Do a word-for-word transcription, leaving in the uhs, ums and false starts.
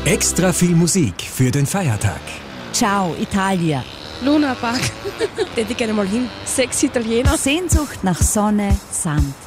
Extra viel Musik für den Feiertag. Ciao, Italia. Luna Park. Hätte ich gerne mal hin. Sechs Italiener. Sehnsucht nach Sonne, Sand